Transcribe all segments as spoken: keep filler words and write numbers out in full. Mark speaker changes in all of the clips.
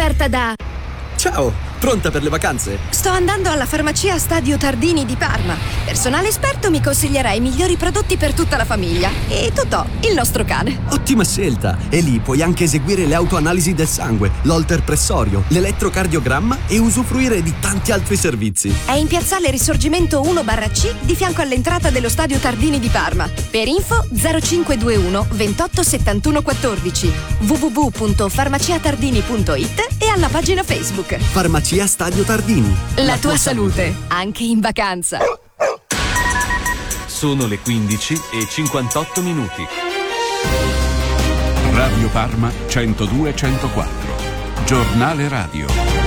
Speaker 1: offerta da...
Speaker 2: Ciao, pronta per le vacanze?
Speaker 1: Sto andando alla farmacia Stadio Tardini di Parma. Personale esperto mi consiglierà i migliori prodotti per tutta la famiglia. E Totò, il nostro cane.
Speaker 2: Ottima scelta! E lì puoi anche eseguire le autoanalisi del sangue, l'holter pressorio, l'elettrocardiogramma e usufruire di tanti altri servizi.
Speaker 1: È in piazzale Risorgimento uno barra C, di fianco all'entrata dello Stadio Tardini di Parma. Per info zero cinque due uno ventotto settantuno quattordici, w w w punto farmaciatardini punto it e alla pagina Facebook.
Speaker 2: Farmacia Stadio Tardini.
Speaker 1: La, La tua, tua salute, salute, anche in vacanza.
Speaker 3: Sono le quindici e cinquantotto minuti.
Speaker 4: Radio Parma centodue centoquattro. Giornale radio.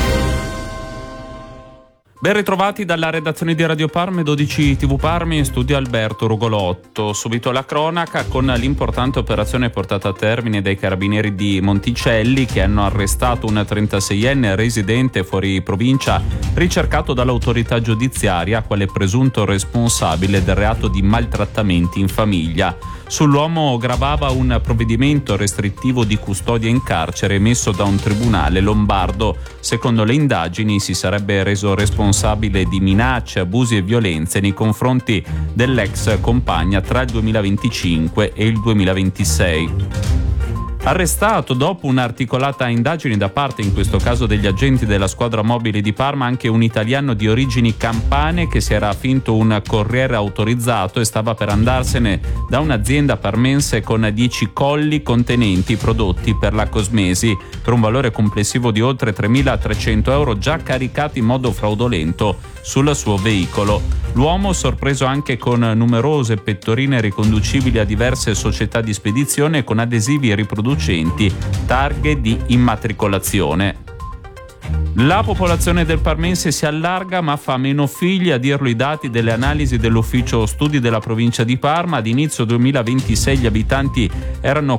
Speaker 5: Ben ritrovati dalla redazione di Radio Parma e dodici tivù Parma, in studio Alberto Rugolotto. Subito la cronaca con l'importante operazione portata a termine dai carabinieri di Monticelli, che hanno arrestato un trentaseienne residente fuori provincia ricercato dall'autorità giudiziaria quale presunto responsabile del reato di maltrattamenti in famiglia. Sull'uomo gravava un provvedimento restrittivo di custodia in carcere emesso da un tribunale lombardo. Secondo le indagini si sarebbe reso responsabile di minacce, abusi e violenze nei confronti dell'ex compagna tra il duemilaventicinque e il duemilaventisei. Arrestato dopo un'articolata indagine da parte, in questo caso, degli agenti della squadra mobile di Parma, anche un italiano di origini campane che si era finto un corriere autorizzato e stava per andarsene da un'azienda parmense con dieci colli contenenti prodotti per la cosmesi, per un valore complessivo di oltre tremilatrecento euro, già caricati in modo fraudolento sul suo veicolo. L'uomo, sorpreso anche con numerose pettorine riconducibili a diverse società di spedizione con adesivi riproducenti targhe di immatricolazione. La popolazione del parmense si allarga ma fa meno figli, a dirlo i dati delle analisi dell'ufficio studi della provincia di Parma. Ad inizio duemilaventisei gli abitanti erano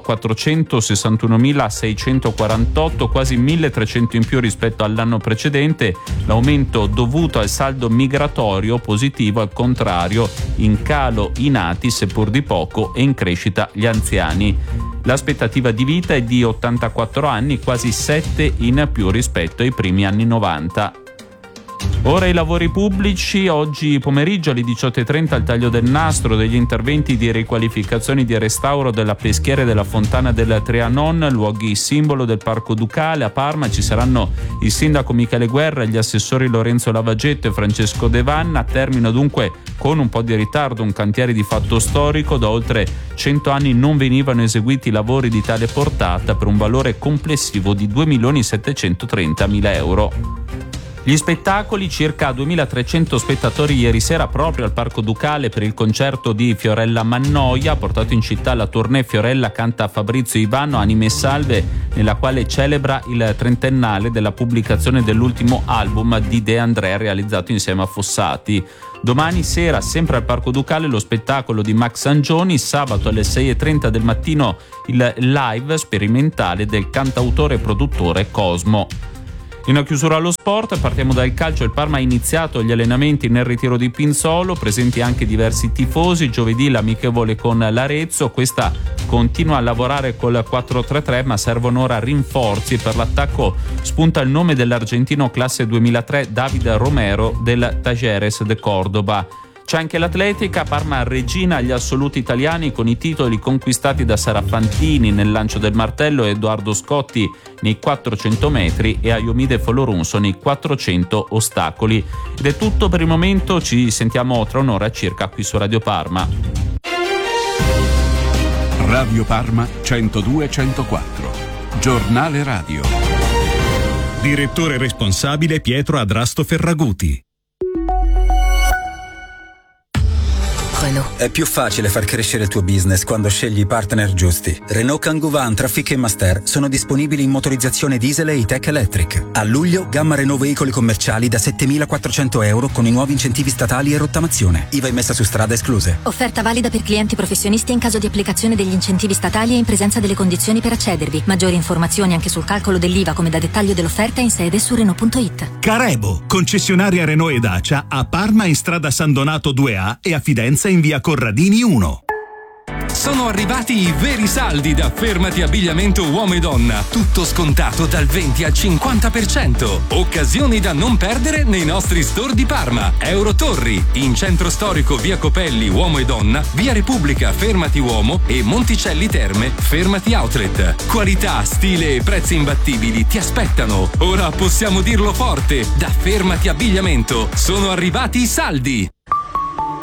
Speaker 5: quattrocentossessantunomilaseicentoquarantotto, quasi milletrecento in più rispetto all'anno precedente. L'aumento dovuto al saldo migratorio positivo, al contrario, in calo i nati seppur di poco e in crescita gli anziani. L'aspettativa di vita è di ottantaquattro anni, quasi sette in più rispetto ai primi anni novanta. Ora i lavori pubblici. Oggi pomeriggio alle diciotto e trenta il taglio del nastro degli interventi di riqualificazione e di restauro della peschiera e della fontana del Trianon, luoghi simbolo del Parco Ducale. A Parma ci saranno il sindaco Michele Guerra, gli assessori Lorenzo Lavagetto e Francesco De Vanna. Termina dunque con un po' di ritardo un cantiere di fatto storico. Da oltre cento anni non venivano eseguiti lavori di tale portata, per un valore complessivo di due milioni settecentotrentamila euro. Gli spettacoli: circa duemilatrecento spettatori ieri sera proprio al Parco Ducale per il concerto di Fiorella Mannoia. Ha portato in città la tournée Fiorella canta Fabrizio Ivano, Anime e Salve, nella quale celebra il trentennale della pubblicazione dell'ultimo album di De André realizzato insieme a Fossati. Domani sera, sempre al Parco Ducale, lo spettacolo di Max Angioni. Sabato alle sei e trenta del mattino il live sperimentale del cantautore e produttore Cosmo. In chiusura allo sport, partiamo dal calcio. Il Parma ha iniziato gli allenamenti nel ritiro di Pinzolo, presenti anche diversi tifosi. Giovedì l'amichevole con l'Arezzo. Questa continua a lavorare col quattro tre tre, ma servono ora rinforzi. Per l'attacco spunta il nome dell'argentino classe duemilatré David Romero del Talleres de Córdoba. C'è anche l'atletica. Parma regina agli assoluti italiani con i titoli conquistati da Sara Fantini nel lancio del martello, Edoardo Scotti nei quattrocento metri e Ayomide Folorunso nei quattrocento ostacoli. Ed è tutto per il momento, ci sentiamo tra un'ora circa qui su Radio Parma.
Speaker 4: Radio Parma centodue centoquattro. Giornale radio.
Speaker 6: Direttore responsabile Pietro Adrasto Ferraguti.
Speaker 7: È più facile far crescere il tuo business quando scegli i partner giusti. Renault Kangoo Van, Trafic e Master sono disponibili in motorizzazione diesel e E-Tech Electric. A luglio, gamma Renault veicoli commerciali da settemilaquattrocento euro con i nuovi incentivi statali e rottamazione. I V A immessa su strada escluse.
Speaker 8: Offerta valida per clienti professionisti in caso di applicazione degli incentivi statali e in presenza delle condizioni per accedervi. Maggiori informazioni anche sul calcolo dell'I V A come da dettaglio dell'offerta in sede su Renault punto it.
Speaker 6: Carebo, concessionaria Renault e Dacia a Parma in strada San Donato due A e a Fidenza in via Corradini uno.
Speaker 9: Sono arrivati i veri saldi da Fermati Abbigliamento Uomo e Donna. Tutto scontato dal venti al cinquanta per cento. Occasioni da non perdere nei nostri store di Parma. Eurotorri, in centro storico via Copelli Uomo e Donna, via Repubblica Fermati Uomo e Monticelli Terme Fermati Outlet. Qualità, stile e prezzi imbattibili ti aspettano. Ora possiamo dirlo forte, da Fermati Abbigliamento sono arrivati i saldi.